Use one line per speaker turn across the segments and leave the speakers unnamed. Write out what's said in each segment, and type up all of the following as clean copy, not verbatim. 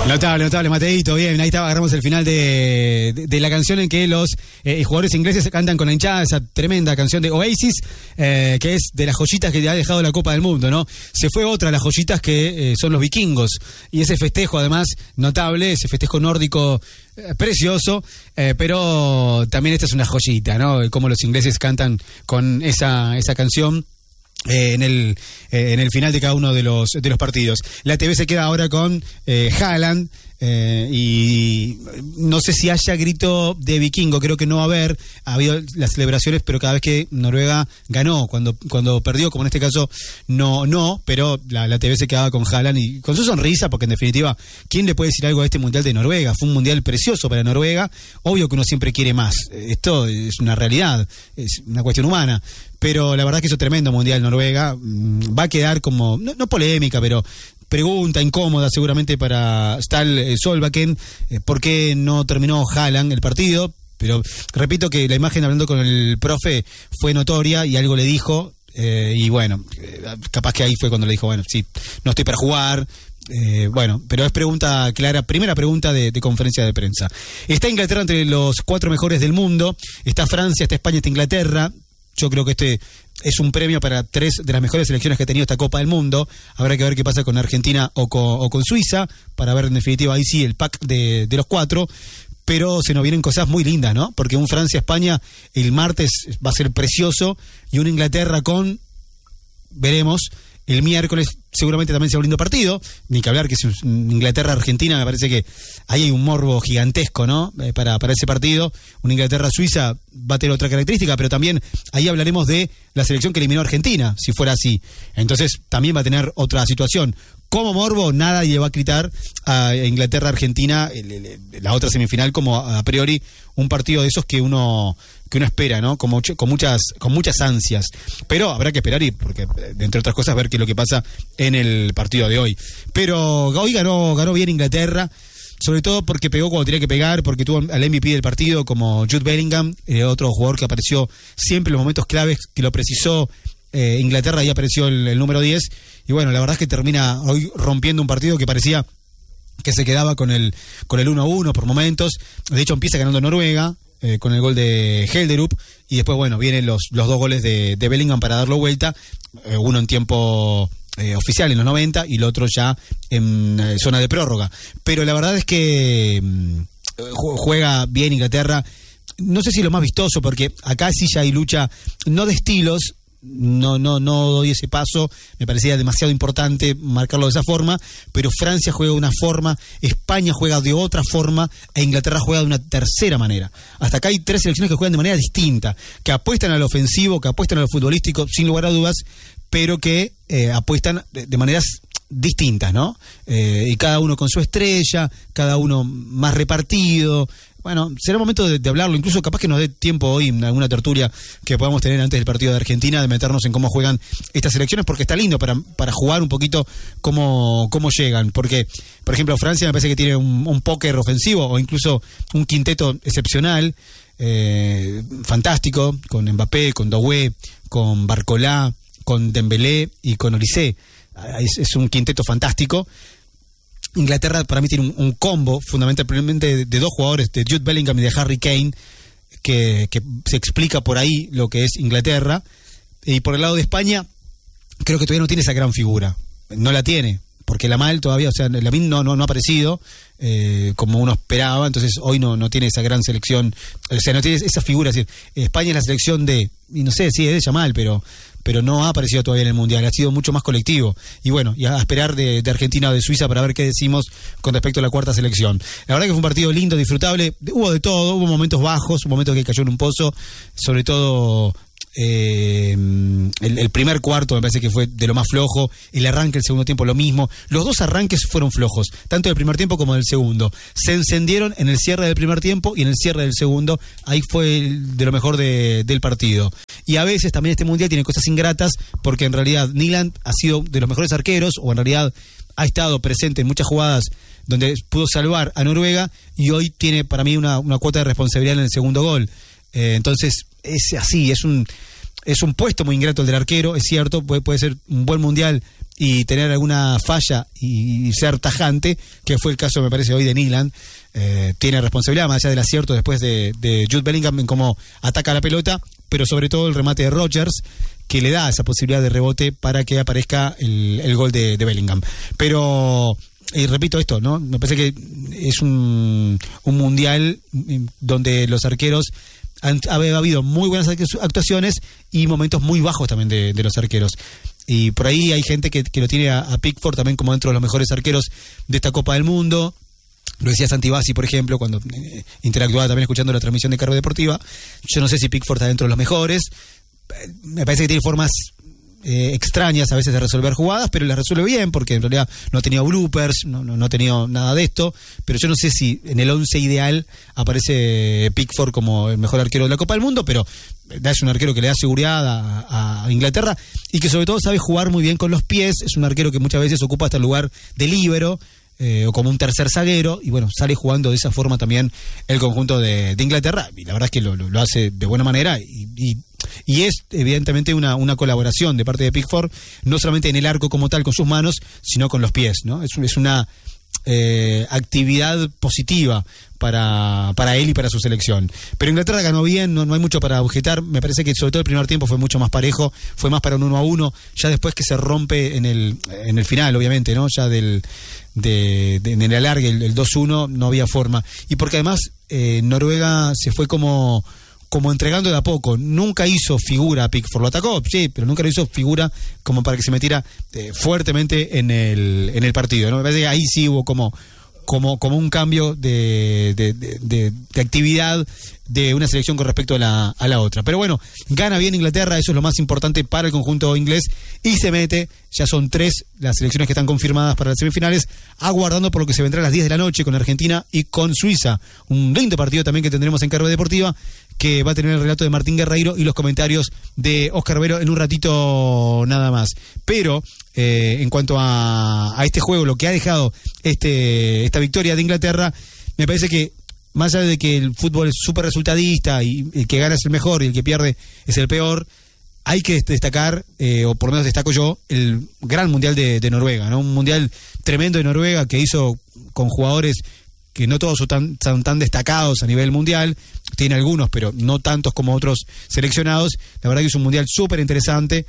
Notable, Mateito, bien, ahí estaba, agarramos el final de la canción en que los jugadores ingleses cantan con la hinchada, esa tremenda canción de Oasis, que es de las joyitas que ha dejado la Copa del Mundo, ¿no? Se fue otra de las joyitas que son los vikingos, y ese festejo además notable, ese festejo nórdico precioso, pero también esta es una joyita, ¿no? Cómo los ingleses cantan con esa canción en el final de cada uno de los partidos. La TV se queda ahora con Haaland, y no sé si haya grito de vikingo, creo que no va a haber. Ha habido las celebraciones, pero cada vez que Noruega ganó, cuando perdió, como en este caso, no, pero la TV se quedaba con Haaland y con su sonrisa, porque en definitiva, ¿quién le puede decir algo a este Mundial de Noruega? Fue un Mundial precioso para Noruega, obvio que uno siempre quiere más, esto es una realidad, es una cuestión humana, pero la verdad que hizo tremendo Mundial Noruega. Va a quedar como, no polémica, pero pregunta incómoda seguramente para Ståle Solbakken, por qué no terminó Haaland el partido, pero repito que la imagen hablando con el profe fue notoria y algo le dijo, y bueno, capaz que ahí fue cuando le dijo, bueno, sí, no estoy para jugar. Bueno, pero es pregunta clara, primera pregunta de conferencia de prensa. Está Inglaterra entre los 4 mejores del mundo, está Francia, está España, está Inglaterra. Yo creo que este es un premio para 3 de las mejores selecciones que ha tenido esta Copa del Mundo. Habrá que ver qué pasa con Argentina o con Suiza, para ver en definitiva ahí sí el pack de los 4. Pero se nos vienen cosas muy lindas, ¿no? Porque un Francia-España el martes va a ser precioso, y un Inglaterra veremos, el miércoles seguramente también sea un lindo partido, ni que hablar que es Inglaterra-Argentina, me parece que ahí hay un morbo gigantesco, ¿no? Para ese partido. Un Inglaterra-Suiza va a tener otra característica, pero también ahí hablaremos de la selección que eliminó a Argentina, si fuera así. Entonces también va a tener otra situación. Como morbo, nada le va a quitar a Inglaterra-Argentina la otra semifinal como a priori un partido de esos que uno espera, ¿no? Con muchas ansias. Pero habrá que esperar, y porque entre otras cosas ver qué es lo que pasa en el partido de hoy. Pero hoy ganó bien Inglaterra, sobre todo porque pegó cuando tenía que pegar, porque tuvo al MVP del partido como Jude Bellingham, otro jugador que apareció siempre en los momentos claves que lo precisó Inglaterra, ahí apareció el número 10, y bueno, la verdad es que termina hoy rompiendo un partido que parecía que se quedaba con el 1-1 por momentos. De hecho empieza ganando Noruega con el gol de Helderup, y después bueno, vienen los 2 goles de Bellingham para darlo vuelta, uno en tiempo oficial en los 90 y el otro ya en zona de prórroga. Pero la verdad es que juega bien Inglaterra, no sé si lo más vistoso, porque acá sí ya hay lucha, no de estilos. No doy ese paso, me parecía demasiado importante marcarlo de esa forma, pero Francia juega de una forma, España juega de otra forma, e Inglaterra juega de una tercera manera. Hasta acá hay 3 selecciones que juegan de manera distinta, que apuestan al ofensivo, que apuestan a lo futbolístico, sin lugar a dudas, pero que apuestan de maneras distintas, ¿no? Y cada uno con su estrella, cada uno más repartido. Bueno, será momento de hablarlo, incluso capaz que nos dé tiempo hoy en alguna tertulia que podamos tener antes del partido de Argentina, de meternos en cómo juegan estas selecciones, porque está lindo para jugar un poquito cómo llegan, porque, por ejemplo, Francia me parece que tiene un póker ofensivo, o incluso un quinteto excepcional, fantástico, con Mbappé, con Doué, con Barcola, con Dembélé y con Olise. Es un quinteto fantástico. Inglaterra para mí tiene un combo fundamentalmente de 2 jugadores, de Jude Bellingham y de Harry Kane, que se explica por ahí lo que es Inglaterra. Y por el lado de España, creo que todavía no tiene esa gran figura, no la tiene, porque Lamine todavía, o sea, Lamine no ha aparecido como uno esperaba, entonces hoy no tiene esa gran selección, o sea, no tiene esa figura. Es decir, España es la selección y no sé si es de Yamal, pero no ha aparecido todavía en el Mundial, ha sido mucho más colectivo. Y bueno, y a esperar de Argentina o de Suiza para ver qué decimos con respecto a la cuarta selección. La verdad que fue un partido lindo, disfrutable, hubo de todo, hubo momentos bajos, momentos que cayó en un pozo, sobre todo el primer cuarto me parece que fue de lo más flojo, el arranque del segundo tiempo lo mismo, los 2 arranques fueron flojos, tanto del primer tiempo como del segundo, se encendieron en el cierre del primer tiempo y en el cierre del segundo, ahí fue de lo mejor del partido. Y a veces también este Mundial tiene cosas ingratas, porque en realidad Nyland ha sido de los mejores arqueros, o en realidad ha estado presente en muchas jugadas donde pudo salvar a Noruega, y hoy tiene para mí una cuota de responsabilidad en el segundo gol. Entonces es así, es un puesto muy ingrato el del arquero, es cierto, puede ser un buen mundial y tener alguna falla y ser tajante, que fue el caso, me parece, hoy de Nyland. Tiene responsabilidad, más allá del acierto después de Jude Bellingham en cómo ataca la pelota, pero sobre todo el remate de Rodgers, que le da esa posibilidad de rebote para que aparezca el gol de Bellingham. Pero, y repito esto, ¿no? Me parece que es un mundial donde los arqueros ha habido muy buenas actuaciones y momentos muy bajos también de los arqueros. Y por ahí hay gente que lo tiene a Pickford también como dentro de los mejores arqueros de esta Copa del Mundo. Lo decía Santi Bassi, por ejemplo, cuando interactuaba también escuchando la transmisión de Cargo Deportiva. Yo no sé si Pickford está dentro de los mejores. Me parece que tiene formas extrañas a veces de resolver jugadas, pero las resuelve bien, porque en realidad no ha tenido bloopers, no ha tenido nada de esto, pero yo no sé si en el 11 ideal aparece Pickford como el mejor arquero de la Copa del Mundo, pero es un arquero que le da seguridad a Inglaterra y que sobre todo sabe jugar muy bien con los pies. Es un arquero que muchas veces ocupa hasta el lugar de líbero, o como un tercer zaguero, y bueno, sale jugando de esa forma también el conjunto de Inglaterra, y la verdad es que lo hace de buena manera, y es evidentemente una colaboración de parte de Pickford, no solamente en el arco como tal con sus manos, sino con los pies, ¿no? Es una actividad positiva para él y para su selección. Pero Inglaterra ganó bien, no hay mucho para objetar. Me parece que sobre todo el primer tiempo fue mucho más parejo, fue más para un 1-1, ya después que se rompe en el final, obviamente, ¿no? Ya en el alargue, el 2-1, no había forma. Y porque además Noruega se fue como entregando de a poco. Nunca hizo figura Pickford, lo atacó, sí, pero nunca lo hizo figura como para que se metiera fuertemente en el partido, ¿no? Me parece que ahí sí hubo como un cambio de actividad de una selección con respecto a la otra. Pero bueno, gana bien Inglaterra, eso es lo más importante para el conjunto inglés, y se mete, ya son 3 las selecciones que están confirmadas para las semifinales, aguardando por lo que se vendrá a las 10 de la noche con Argentina y con Suiza. Un lindo partido también que tendremos en Cargo Deportiva, que va a tener el relato de Martín Guerreiro y los comentarios de Oscar Vero en un ratito nada más. Pero en cuanto a este juego, lo que ha dejado esta victoria de Inglaterra, me parece que más allá de que el fútbol es súper resultadista y el que gana es el mejor y el que pierde es el peor, hay que destacar, o por lo menos destaco yo, el gran mundial de Noruega, ¿no? Un mundial tremendo de Noruega que hizo con jugadores que no todos son tan destacados a nivel mundial, tiene algunos, pero no tantos como otros seleccionados. La verdad que es un mundial súper interesante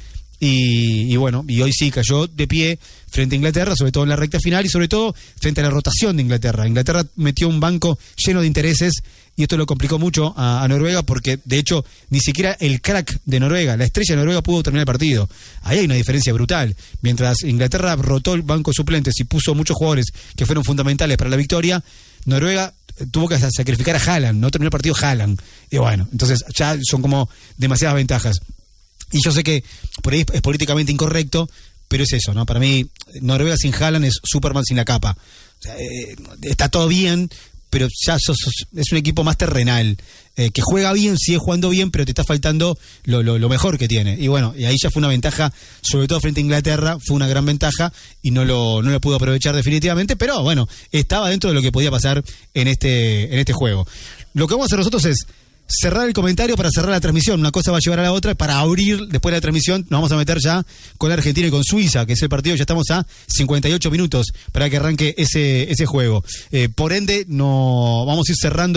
y bueno, y hoy sí cayó de pie frente a Inglaterra, sobre todo en la recta final y sobre todo frente a la rotación de Inglaterra. Inglaterra metió un banco lleno de intereses y esto lo complicó mucho a Noruega, porque de hecho ni siquiera el crack de Noruega, la estrella de Noruega, pudo terminar el partido. Ahí hay una diferencia brutal. Mientras Inglaterra rotó el banco de suplentes y puso muchos jugadores que fueron fundamentales para la victoria, Noruega tuvo que sacrificar a Haaland, no terminó el partido Haaland. Y bueno, entonces ya son como demasiadas ventajas. Y yo sé que por ahí es políticamente incorrecto, pero es eso, ¿no? Para mí, Noruega sin Haaland es Superman sin la capa. O sea, está todo bien, pero ya es un equipo más terrenal, que juega bien, sigue jugando bien, pero te está faltando lo mejor que tiene. Y bueno, y ahí ya fue una ventaja, sobre todo frente a Inglaterra, fue una gran ventaja y no lo pudo aprovechar definitivamente, pero bueno, estaba dentro de lo que podía pasar en este juego. Lo que vamos a hacer nosotros es cerrar el comentario para cerrar la transmisión. Una cosa va a llevar a la otra. Para abrir después de la transmisión nos vamos a meter ya con Argentina y con Suiza, que es el partido. Ya estamos a 58 minutos para que arranque ese juego. Por ende, no vamos a ir cerrando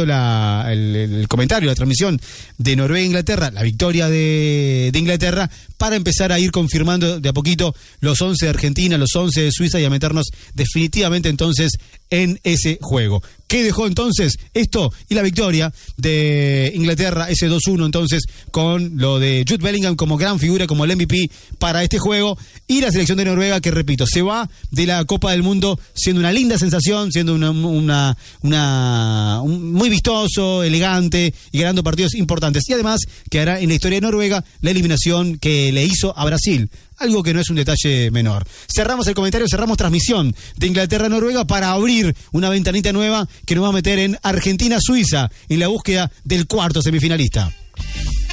el comentario, la transmisión de Noruega e Inglaterra, la victoria de Inglaterra, para empezar a ir confirmando de a poquito los 11 de Argentina, los 11 de Suiza, y a meternos definitivamente entonces en ese juego. ¿Qué dejó entonces esto? Y la victoria de Inglaterra, ese 2-1 entonces, con lo de Jude Bellingham como gran figura, como el MVP para este juego, y la selección de Noruega, que repito, se va de la Copa del Mundo siendo una linda sensación, siendo muy vistoso, elegante y ganando partidos importantes. Y además quedará en la historia de Noruega la eliminación que le hizo a Brasil, algo que no es un detalle menor. Cerramos el comentario, cerramos transmisión de Inglaterra-Noruega para abrir una ventanita nueva que nos va a meter en Argentina-Suiza en la búsqueda del cuarto semifinalista.